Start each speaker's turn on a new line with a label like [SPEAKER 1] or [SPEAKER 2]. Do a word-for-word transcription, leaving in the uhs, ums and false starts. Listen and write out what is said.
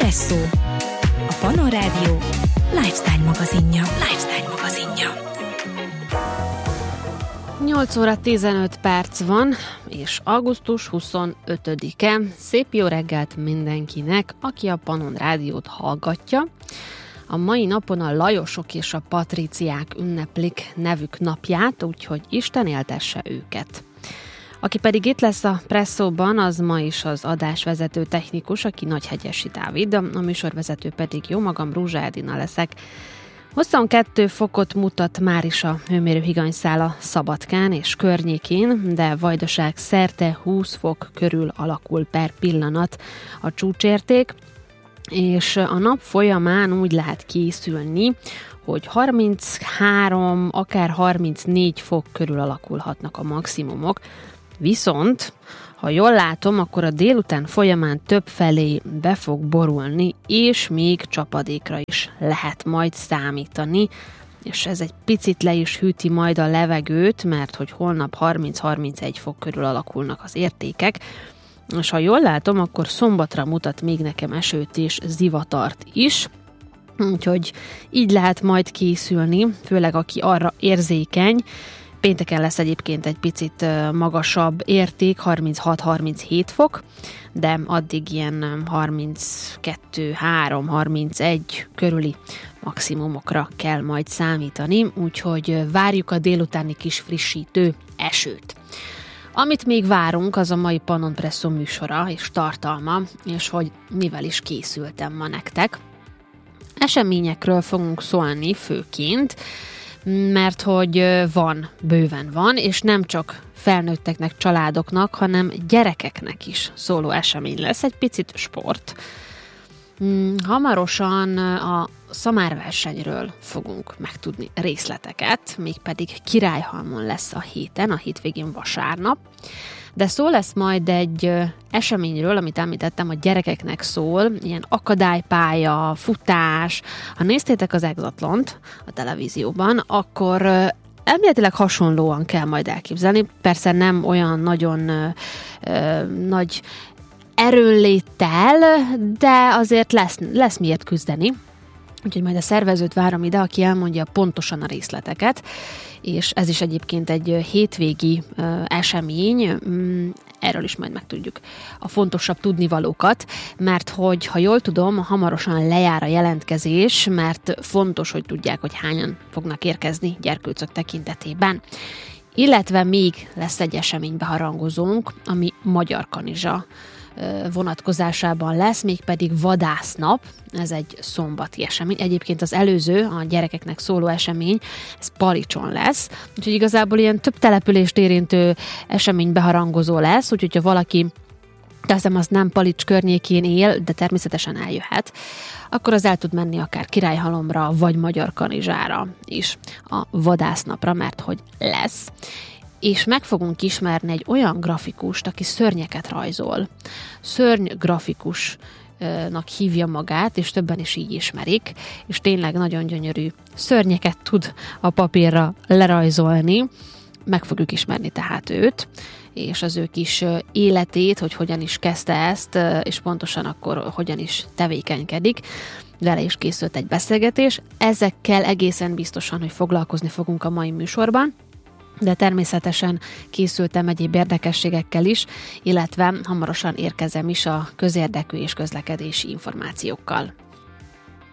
[SPEAKER 1] Presszó. A Pannon Rádió lifestyle magazinja. Lifestyle magazinja.
[SPEAKER 2] nyolc óra tizenöt perc van, és augusztus huszonötödike. Szép jó reggelt mindenkinek, aki a Pannon Rádiót hallgatja. A mai napon a Lajosok és a Patriciák ünneplik nevük napját, úgyhogy Isten éltesse őket. Aki pedig itt lesz a Presszóban, az ma is az adásvezető technikus, aki Nagyhegyesi Dávid, a műsorvezető pedig jó magam, Rózsa Edina leszek. huszonkettő fokot mutat már is a hőmérő higanyszála Szabadkán és környékén, de Vajdaság szerte húsz fok körül alakul per pillanat a csúcsérték, és a nap folyamán úgy lehet készülni, hogy harminchárom, akár harmincnégy fok körül alakulhatnak a maximumok, viszont ha jól látom, akkor a délután folyamán többfelé be fog borulni, és még csapadékra is lehet majd számítani, és ez egy picit le is hűti majd a levegőt, mert hogy holnap harminc-harmincegy fok körül alakulnak az értékek, és ha jól látom, akkor szombatra mutat még nekem esőt és zivatart is, úgyhogy így lehet majd készülni, főleg aki arra érzékeny. Pénteken lesz egyébként egy picit magasabb érték, harminchat-harminchét fok, de addig ilyen harminckettő, három, harmincegy körüli maximumokra kell majd számítani, úgyhogy várjuk a délutáni kis frissítő esőt. Amit még várunk, az a mai Pannon Presszó műsora és tartalma, és hogy mivel is készültem ma nektek. Eseményekről fogunk szólni főként, mert hogy van, bőven van, és nem csak felnőtteknek, családoknak, hanem gyerekeknek is szóló esemény lesz, egy picit sport. Hamarosan a szamárversenyről fogunk megtudni részleteket, mégpedig Királyhalmon lesz a héten, a hétvégén vasárnap, de szó lesz majd egy eseményről, amit említettem, a gyerekeknek szól, ilyen akadálypálya, futás. Ha néztétek az Exatlont a televízióban, akkor elméletileg hasonlóan kell majd elképzelni. Persze nem olyan nagyon ö, ö, nagy erőnléttel, de azért lesz, lesz miért küzdeni. Úgyhogy majd a szervezőt várom ide, aki elmondja pontosan a részleteket, és ez is egyébként egy hétvégi uh, esemény, um, erről is majd megtudjuk a fontosabb tudnivalókat, mert hogy, ha jól tudom, hamarosan lejár a jelentkezés, mert fontos, hogy tudják, hogy hányan fognak érkezni gyerkőcök tekintetében. Illetve még lesz egy eseménybeharangozónk, ami Magyar Kanizsa vonatkozásában lesz, mégpedig vadásznap, ez egy szombati esemény. Egyébként az előző, a gyerekeknek szóló esemény, ez Palicson lesz, úgyhogy igazából ilyen több települést érintő eseménybeharangozó lesz, úgyhogy ha valaki, teszem azt nem Palics környékén él, de természetesen eljöhet, akkor az el tud menni akár Királyhalomra, vagy Magyar Kanizsára is a vadásznapra, mert hogy lesz. És meg fogunk ismerni egy olyan grafikust, aki szörnyeket rajzol. Szörny grafikusnak hívja magát, és többen is így ismerik, és tényleg nagyon gyönyörű szörnyeket tud a papírra lerajzolni. Meg fogjuk ismerni tehát őt, és az ő kis életét, hogy hogyan is kezdte ezt, és pontosan akkor hogyan is tevékenykedik. Vele is készült egy beszélgetés. Ezekkel egészen biztosan, hogy foglalkozni fogunk a mai műsorban, de természetesen készültem egyéb érdekességekkel is, illetve hamarosan érkezem is a közérdekű és közlekedési információkkal.